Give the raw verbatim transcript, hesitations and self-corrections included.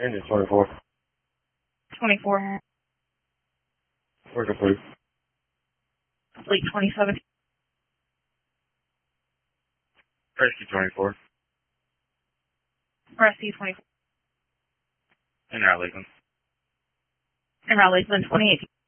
Engine twenty-four. twenty-four. Work approved. Fleet twenty-seven. Rescue twenty-four. Rescue twenty-four. En route, Lakeland. En route, Lakeland twenty-eight.